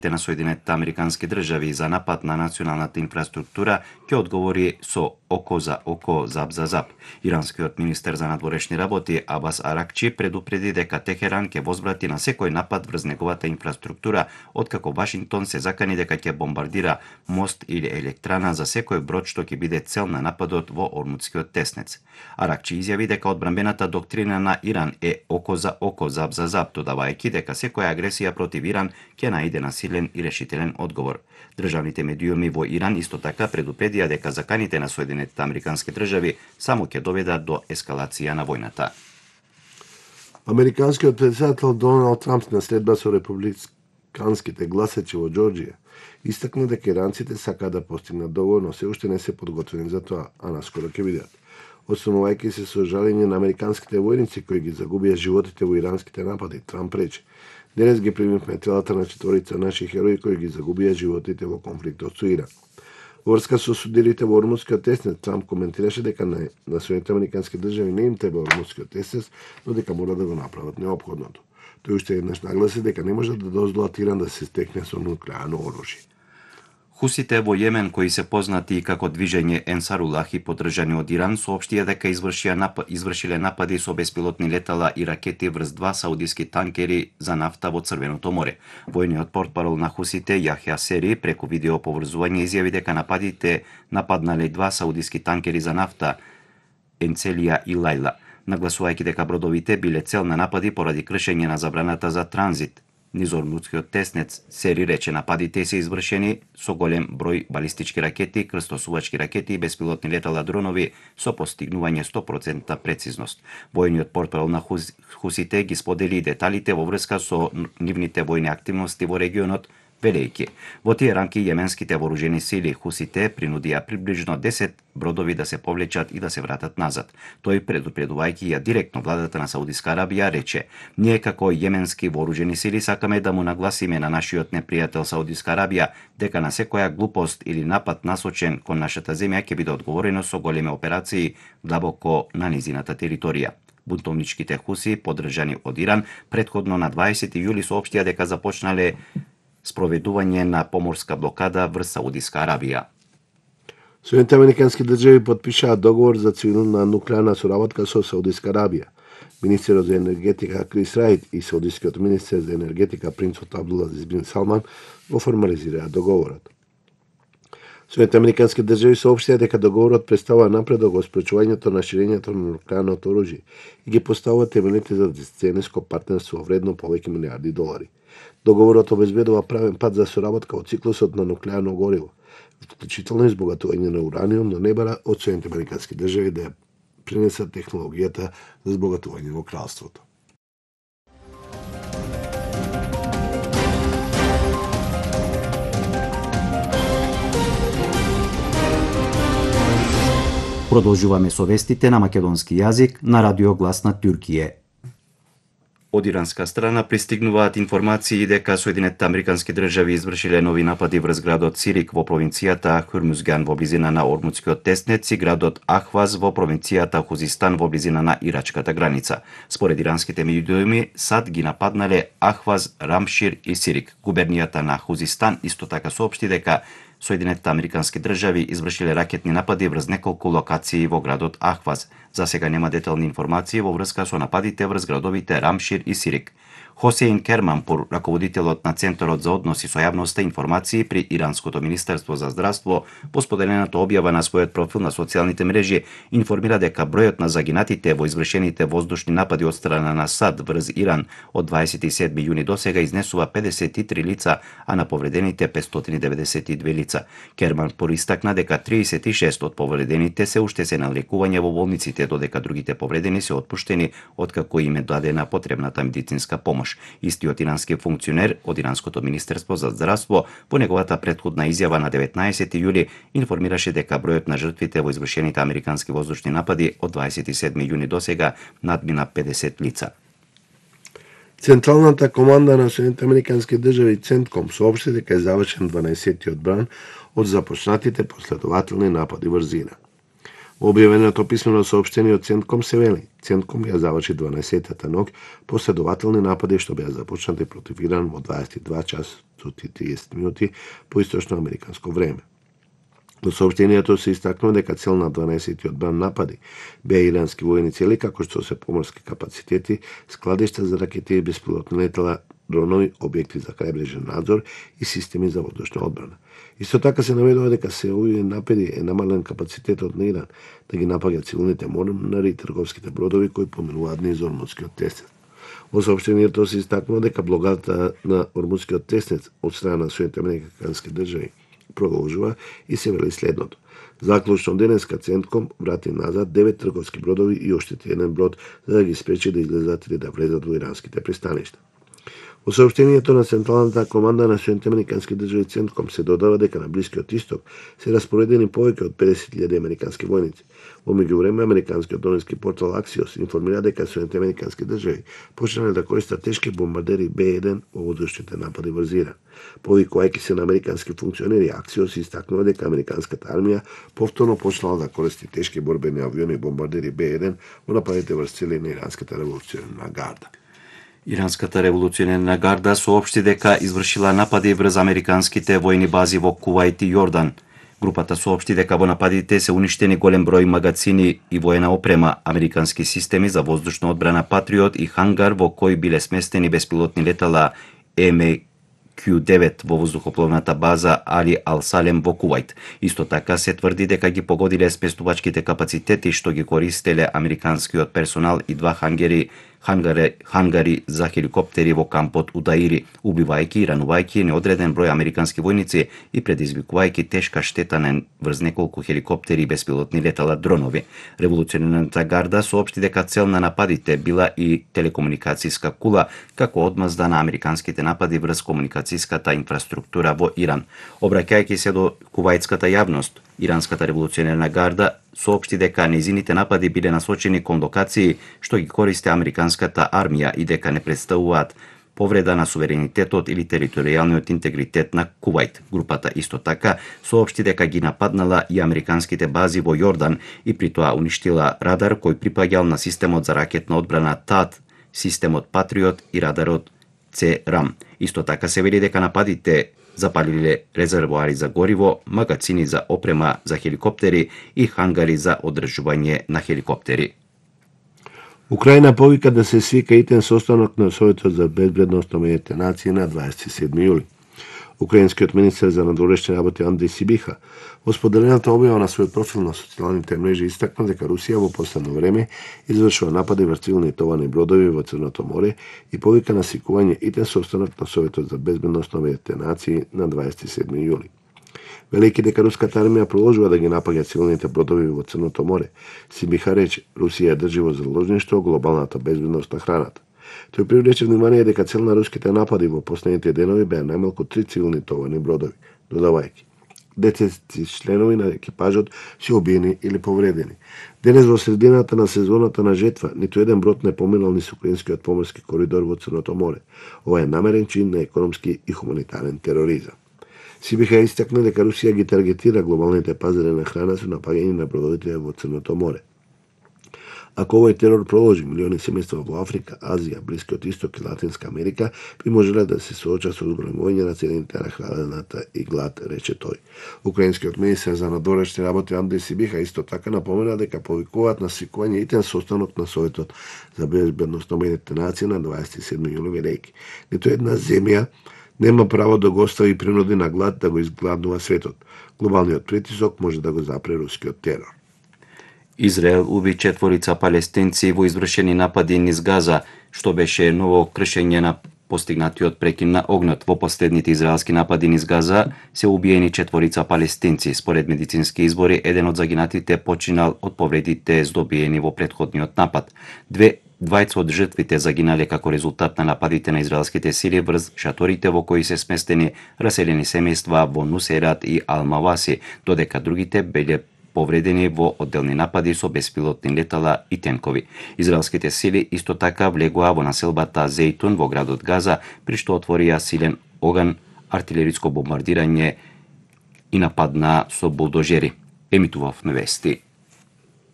на Соединетите Американски држави за напад на националната инфраструктура ќе одговори со око за око, зап за зап. Иранскиот министер за надворешни работи Абас Аракчи предупреди дека Техеран ќе возврати на секој напад врз неговата инфраструктура, откако Вашингтон се закани дека ќе бомбардира мост или електрана за секој брод што ќе биде цел на нападот во Ормутскиот теснец. Аракчи изјави дека одбранбената доктрина на Иран е око за око, зап за зап, додавајќи дека секоја агресија против Иран ќе најде насилен и решителен одговор. Државните медиуми во Иран исто така предупредија дека заканите на Соединетите Американски држави само ќе доведат до ескалација на војната. Американскиот председател Доналд Трамп на следба со републиканските гласачи во Џорџија истакна дека иранците сакаат да постигнат договор, но се уште не се подготвени за тоа, а наскоро ќе видат. Останувајќи се со жалење на американските војници кои ги загубија животите во иранските напади, Трамп рече: "Денес ги примивме телата на четворица наши херои кои ги загубија животите во конфликтот со Иран." Во врска со судилите во Ормутскиот теснец, Трамп коментираше дека на Соединетите Американски држави не им треба Ормутскиот теснец, но дека мора да го направат неопходното. Тој уште еднаш нагласи дека не можат да дозволат Иран да се стекне со нуклеарно оружје. Хусите во Јемен, кои се познати и како движење Енсарулах и поддржани од Иран, соопштија дека извршиле напади со беспилотни летала и ракети врз два саудиски танкери за нафта во Црвеното море. Војниот портпарол на хусите Јахја Сери преку видео поврзување изјави дека нападите нападнале два саудиски танкери за нафта Енцелија и Лајла, нагласувајќи дека бродовите биле цел на напади поради кршење на забраната за транзит. Низ Ормутскиот теснец Сери рече нападите се извршени со голем број балистички ракети, крстосувачки ракети и беспилотни летала дронови со постигнување 100% прецизност. Војниот портпарол на хусите ги сподели деталите во врска со нивните војни активности во регионот, велејќи: "Во тие рамки јеменските вооружени сили хусите принудија приближно 10 бродови да се повлечат и да се вратат назад." Тој предупредувајќи ја директно владата на Саудиска Арабија рече: "Ние како јеменски вооружени сили сакаме да му нагласиме на нашиот непријател Саудиска Арабија дека на секоја глупост или напад насочен кон нашата земја ќе биде одговорено со големи операции длабоко на низината територија." Бунтовничките хуси, поддржани од Иран, претходно на 20 јули соопштија дека започнале спроведување на поморска блокада врз Саудиска Арабија. Соединетите Американски држави потпишаа договор за цивилна нуклеарна соработка со Саудиска Арабија. Министерот за енергетика Крис Рајд и саудискиот министер за енергетика принцот Абдулазиз бин Салман го формализираа договорот. Соединетите Американски држави соопштија дека договорот представува напредок во спречувањето на ширењето на нуклеарното оружје и ги поставува темелите за децениско партнерство вредно повеќе милиарди долари. Договорот обезбедува правен пат за соработка од циклусот на нуклеарно гориво, вклучително избогатување на ураниум, но не бара од Соединетите Американски држави да ја пренесат технологијата за избогатување во кралството. Продолжуваме со вестите на македонски јазик на Радио Глас на Туркије. Од иранска страна пристигнуваат информации дека Соединетите Американски држави извршиле нови напади врз градот Сирик во провинцијата Хурмузган во близина на Ормутскиот теснец и градот Ахваз во провинцијата Хузистан во близина на ирачката граница. Според иранските медиуми, САД ги нападнале Ахваз, Рамшир и Сирик. Губернијата на Хузистан исто така соопшти дека Соединетите Американски држави извршиле ракетни напади врз неколку локации во градот Ахваз. За сега нема детални информации во врска со нападите врз градовите Рамшир и Сирик. Хосеин Керманпур, раководителот на Центарот за односи со јавноста информации при Иранското министерство за здравство, по споделената објава на својот профил на социјалните мрежи, информира дека бројот на загинатите во извршените воздушни напади од страна на САД врз Иран од 27 јуни до сега изнесува 53 лица, а на повредените 592 лица. Керманпур истакна дека 36 од повредените се уште се на лекување во болниците, додека другите повредени се отпуштени откако им е дадена потребната медицинска помош. Истиот ирански функционер од Иранското министерство за здравство во неговата претходна изјава на 19 јули информираше дека бројот на жртвите во извршените американски воздушни напади од 27 јуни до сега надмина 50 лица. Централната команда на Соединетите Американски држави Центком соопшти дека е завршен 12-тиот бран од започнатите последователни напади врз Иран. Објавеното писмено соопштение од Центком се вели: Центком ја заврши 12-та ноќ последователни напади што беа започнати против Иран во 22 часот и 30 минути по источно-американско време. До соопштението се истакнува дека цел на 12-тиот бран напади беа ирански војни цели, како што се поморски капацитети, складишта за ракети и беспилотни летала, дронови, објекти за крајбрежен надзор и системи за воздушна одбрана. Исто така се наведува дека се овие напади е намален капацитетот на Иран да ги напаѓа цивилните морнари и трговските бродови кои поминуваат низ Ормудскиот теснец. Во соопштението се истакнува дека блокадата на Ормудскиот теснец од страна на Соединетите американски држави продолжува и се вели следното: заклучно денеска Центком врати назад 9 трговски бродови и оштети еден брод за да ги спречи да излезат или да влезат во иранските пристаништа. Во соопштението на Централната команда на Соединетите американски држави Центком се додава дека на Блискиот исток се распоредени повеќе од 50.000 американски војници. Во меѓувреме, американскиот новински портал Axios информира дека Соединетите американски држави почнале да користат тешки бомбардери Б-1 во воздушните напади врз Иран. Повикувајќи се на американски функционери, Axios истакнува дека американската армија повторно почнала да користи тешки борбени авиони и бомбардери Б-1 во нападите врз цели на иранската револуционерна гарда. Иранската револуционерна гарда соопшти дека извршила напади врз американските војни бази во Кувајт и Јордан. Групата соопшти дека во нападите се уништени голем број магацини и воена опрема, американски системи за воздушна одбрана Патриот и хангар во кој биле сместени беспилотни летала MQ-9 во воздухопловната база Али Ал-Салем во Кувајт. Исто така се тврди дека ги погодиле сместувачките капацитети што ги користеле американскиот персонал и два хангари за хеликоптери во кампот Удаири, убивајќи и ранувајќи неодреден број американски војници и предизвикувајќи тешка штета врз неколку хеликоптери и беспилотни летала дронови. Револуционерната гарда соопшти дека цел на нападите била и телекомуникацијска кула како одмазда на американските напади врз комуникацијската инфраструктура во Иран. Обраќајќи се до кувајтската јавност, Иранската револуционерна гарда соопшти дека нејзините напади биле насочени кон локации што ги користи американската армија и дека не представуваат повреда на суверенитетот или територијалниот интегритет на Кувајт. Групата исто така соопшти дека ги нападнала и американските бази во Јордан и при тоа уништила радар кој припаѓал на системот за ракетна одбрана ТАД, системот Патриот и радарот C-RAM. Исто така се вели дека нападите запалиле резервоари за гориво, магацини за опрема за хеликоптери и хангари за одржување на хеликоптери. Украина повика да се свика итен состанок на Советот за безбедност на Обединетите нации на 27 јули. Украинскиот министер за надворешни работи Андрей Сибиха во споделената објава на својот профил на социјалните мрежи истакна дека Русија во последно време извршува напади врз цивилни товарни бродови во Црното море и повика на свикување итен состанок на Советот за безбедност на Обединетите нации на 27 јули. Велејќи дека руската армија продолжува да ги напаѓа цивилните бродови во Црното море, Сибиха рече: Русија држи во заложништво глобалната безбедност на храната. Тој привлече внимание дека цел на руските напади во последните денови беа најмалку 3 цивилни товарни бродови, додавајќи: 10 членови на екипажот се убиени или повредени. Денес во средината на сезоната на жетва, ниту еден брод не поминал низ украинскиот поморски коридор во Црното море. Ова е намерен чин на економски и хуманитарен тероризам. Сибиха истакна дека Русија ги таргетира глобалните пазари на храна со напаѓање на бродовите во Црното море. Ако овој терор продолжи, милиони семејства во Африка, Азија, Блискиот исток и Латинска Америка би можеле да се соочат со зголемување на цените на храната и глад, рече тој. Украинскиот министер за надворешни работи Андрей Сибиха исто така напомена дека повикуваат на свикување итен состанок на Советот за безбедност на Обединетите нации на 27 јули велејќи: ниту една земја нема право да го остави принуди на глад да го изгладнува светот. Глобалниот притисок може да го запре рускиот терор. Израел уби 4 палестинци во извршени напади низ Газа, што беше ново кршење на постигнатиот прекин на огнот. Во последните израелски напади низ Газа се убиени 4 палестинци. Според медицински избори, еден од загинатите починал од повредите здобиени во претходниот напад. Двајца од жртвите загинале како резултат на нападите на израелските сили врз шаторите во кои се сместени раселени семејства во Нусерат и Ал-Маваси, додека другите биле повредени во одделни напади со беспилотни летала и тенкови. Израелските сили исто така влегоа во населбата Зейтун во градот Газа, при што отворија силен оган, артилериско бомбардирање и нападна со булдожери. Емитувавме вести.